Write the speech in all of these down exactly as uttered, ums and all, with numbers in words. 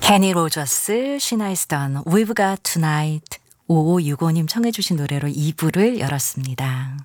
케니 로저스, She Nice Done, We've Got Tonight. 오오육오님 청해 주신 노래로 이 부를 열었습니다.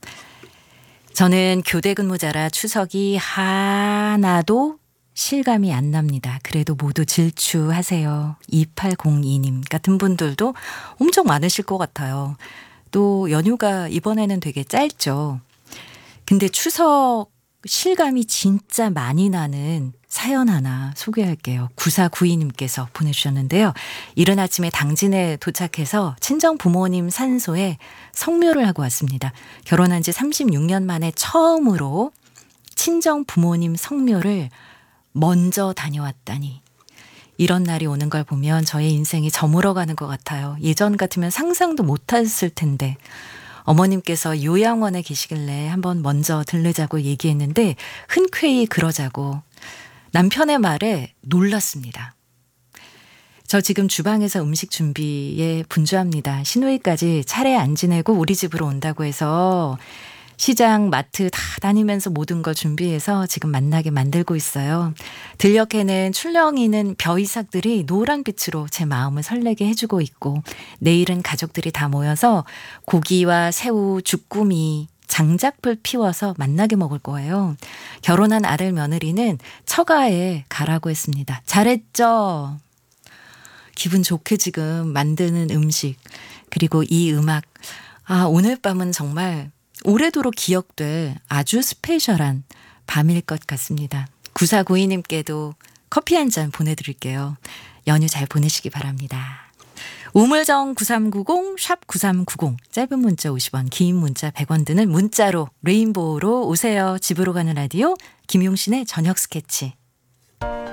저는 교대 근무자라 추석이 하나도 실감이 안 납니다. 그래도 모두 질추하세요. 이팔공이님 같은 분들도 엄청 많으실 것 같아요. 또 연휴가 이번에는 되게 짧죠. 근데 추석 실감이 진짜 많이 나는 사연 하나 소개할게요. 구사구이님께서 보내주셨는데요. 이른 아침에 당진에 도착해서 친정 부모님 산소에 성묘를 하고 왔습니다. 결혼한 지 삼십육 년 만에 처음으로 친정 부모님 성묘를 먼저 다녀왔다니. 이런 날이 오는 걸 보면 저의 인생이 저물어가는 것 같아요. 예전 같으면 상상도 못했을 텐데. 어머님께서 요양원에 계시길래 한번 먼저 들르자고 얘기했는데 흔쾌히 그러자고 남편의 말에 놀랐습니다. 저 지금 주방에서 음식 준비에 분주합니다. 시누이까지 차례 안 지내고 우리 집으로 온다고 해서 시장, 마트 다 다니면서 모든 걸 준비해서 지금 만나게 만들고 있어요. 들녘에는 출렁이는 벼이삭들이 노란빛으로 제 마음을 설레게 해주고 있고 내일은 가족들이 다 모여서 고기와 새우, 주꾸미, 장작불 피워서 만나게 먹을 거예요. 결혼한 아들 며느리는 처가에 가라고 했습니다. 잘했죠? 기분 좋게 지금 만드는 음식 그리고 이 음악 아 오늘 밤은 정말 오래도록 기억될 아주 스페셜한 밤일 것 같습니다. 구사구이님께도 커피 한 잔 보내드릴게요. 연휴 잘 보내시기 바랍니다. 우물정 구삼구공 샵 구삼구공 짧은 문자 오십 원 긴 문자 백 원 드는 문자로 레인보우로 오세요. 집으로 가는 라디오 김용신의 저녁 스케치.